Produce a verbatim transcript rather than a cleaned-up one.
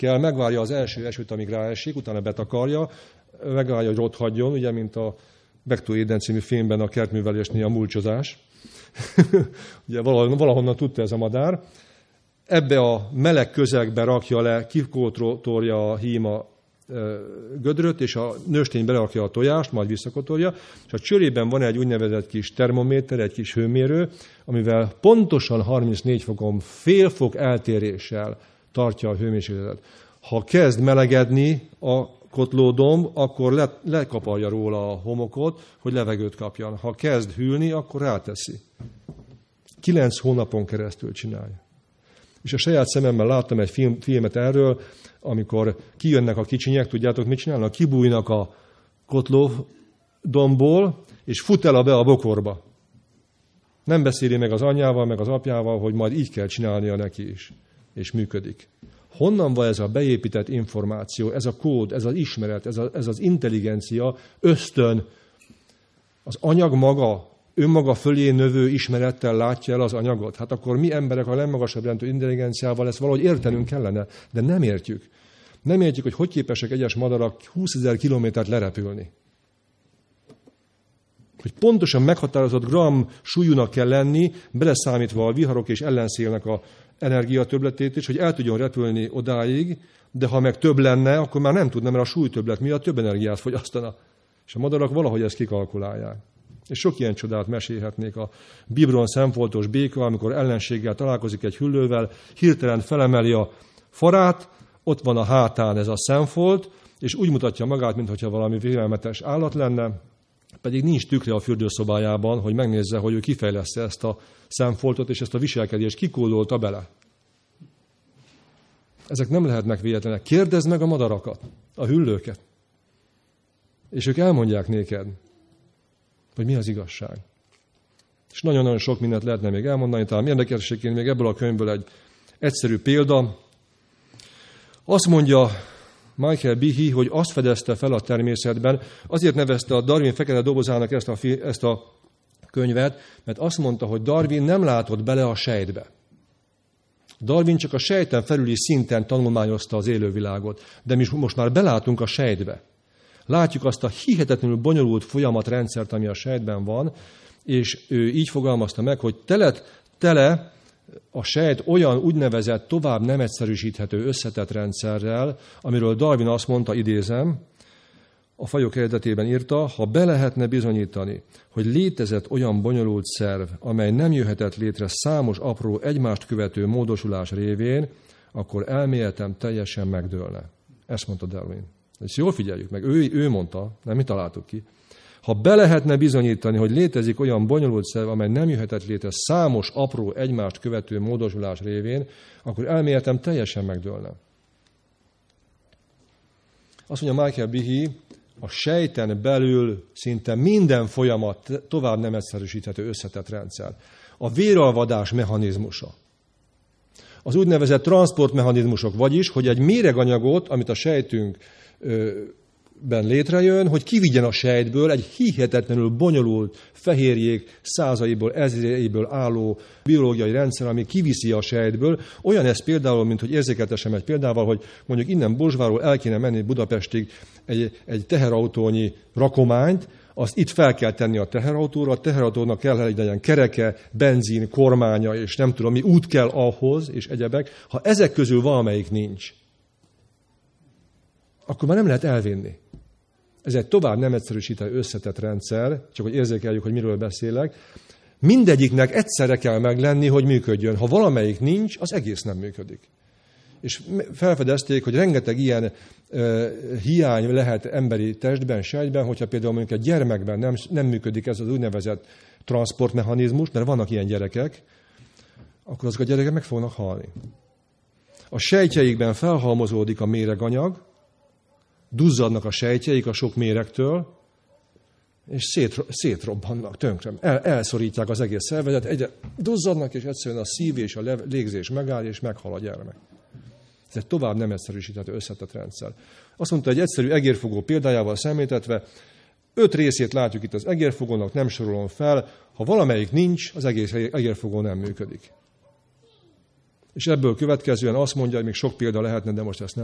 kell, megvárja az első esőt, amíg ráesik, utána betakarja, megvárja, hogy rothadjon, ugye, mint a Back to Eden című filmben a kertművelésnél a mulcsozás. Ugye valahonnan tudta ez a madár. Ebbe a meleg közegbe rakja le, kikótorja a híma gödröt, és a nőstény berakja a tojást, majd visszakotorja, és a csőrében van egy úgynevezett kis termométer, egy kis hőmérő, amivel pontosan harmincnégy fokon fél fok eltéréssel tartja a hőmérsékletet. Ha kezd melegedni a kotlódomb, akkor le, lekaparja róla a homokot, hogy levegőt kapjan. Ha kezd hűlni, akkor ráteszi. Kilenc hónapon keresztül csinálja. És a saját szememmel láttam egy film, filmet erről, amikor kijönnek a kicsinyek, tudjátok, mit csinálnak? Kibújnak a kotlódombból, és fut el a be a bokorba. Nem beszéli meg az anyjával, meg az apjával, hogy majd így kell csinálnia neki is. És működik. Honnan van ez a beépített információ, ez a kód, ez az ismeret, ez, a, ez az intelligencia, ösztön? Az anyag maga, önmaga fölé növő ismerettel látja el az anyagot. Hát akkor mi emberek a legmagasabb rendű intelligenciával ezt valahogy értenünk kellene, de nem értjük. Nem értjük, hogy hogy képesek egyes madarak húszezer kilométert lerepülni. Hogy pontosan meghatározott gram súlyúnak kell lenni, beleszámítva a viharok és ellenszélnek a energiatöbbletét is, hogy el tudjon repülni odáig, de ha meg több lenne, akkor már nem tudna, mert a súlytöbblet miatt több energiát fogyasztana. És a madarak valahogy ezt kikalkulálják. És sok ilyen csodát mesélhetnék. A Bibron szemfoltos béka, amikor ellenséggel találkozik egy hüllővel, hirtelen felemeli a farát, ott van a hátán ez a szemfolt, és úgy mutatja magát, mintha valami félelmetes állat lenne, pedig nincs tükre a fürdőszobájában, hogy megnézze, hogy ő kifejleszte ezt a szemfoltot, és ezt a viselkedést kikódolta bele. Ezek nem lehetnek véletlenek. Kérdezd meg a madarakat, a hüllőket, és ők elmondják néked, hogy mi az igazság. És nagyon-nagyon sok mindent lehetne még elmondani, talán érdekességként még ebből a könyvből egy egyszerű példa. Azt mondja Michael Behe, hogy azt fedezte fel a természetben, azért nevezte a Darwin fekete dobozának ezt a, ezt a könyvet, mert azt mondta, hogy Darwin nem látott bele a sejtbe. Darwin csak a sejten felüli szinten tanulmányozta az élővilágot, de mi most már belátunk a sejtbe. Látjuk azt a hihetetlenül bonyolult folyamatrendszert, ami a sejtben van, és ő így fogalmazta meg, hogy tele, tele a sejt olyan úgynevezett tovább nem egyszerűsíthető összetett rendszerrel, amiről Darwin azt mondta, idézem, a fajok eredetében írta, ha be lehetne bizonyítani, hogy létezett olyan bonyolult szerv, amely nem jöhetett létre számos apró egymást követő módosulás révén, akkor elméletem teljesen megdőlne. Ezt mondta Darwin. Ezt jól figyeljük meg, ő, ő mondta, nem mi találtuk ki. Ha be lehetne bizonyítani, hogy létezik olyan bonyolult szerv, amely nem jöhetett létre számos apró egymást követő módosulás révén, akkor elméletem teljesen megdőlne. Azt mondja Michael Behe, a sejten belül szinte minden folyamat tovább nem egyszerűsíthető összetett rendszer. A véralvadás mechanizmusa. Az úgynevezett transportmechanizmusok, vagyis, hogy egy méreganyagot, amit a sejtünkben létrejön, hogy kivigyen a sejtből egy hihetetlenül bonyolult fehérjék százaiból, ezreiből álló biológiai rendszer, ami kiviszi a sejtből. Olyan ez például, mint hogy érzékeltessem egy példával, hogy mondjuk innen Bozsváról el kéne menni Budapestig egy, egy teherautónyi rakományt, azt itt fel kell tenni a teherautóra, a teherautónak kell, hogy legyen kereke, benzin, kormánya, és nem tudom mi, út kell ahhoz, és egyebek. Ha ezek közül valamelyik nincs, akkor már nem lehet elvinni. Ez egy tovább nem egyszerűsített összetett rendszer, csak hogy érzékeljük, hogy miről beszélek. Mindegyiknek egyszerre kell meglenni, hogy működjön. Ha valamelyik nincs, az egész nem működik. És felfedezték, hogy rengeteg ilyen uh, hiány lehet emberi testben, sejtben, hogyha például mondjuk egy gyermekben nem, nem működik ez az úgynevezett transportmechanizmus, mert vannak ilyen gyerekek, akkor azok a gyerekek meg fognak halni. A sejtjeikben felhalmozódik a méreganyag, duzzadnak a sejtjeik a sok méregtől, és szét, szétrobbannak, tönkre. El, elszorítják az egész szervezet, egyre duzzadnak, és egyszerűen a szív és a légzés megáll, és meghal a gyermek. Ez egy tovább nem egyszerűsíthető összetett rendszer. Azt mondta, egy egyszerű egérfogó példájával szemléltetve, öt részét látjuk itt az egérfogónak, nem sorolom fel, ha valamelyik nincs, az egész egérfogó nem működik. És ebből következően azt mondja, hogy még sok példa lehetne, de most ezt nem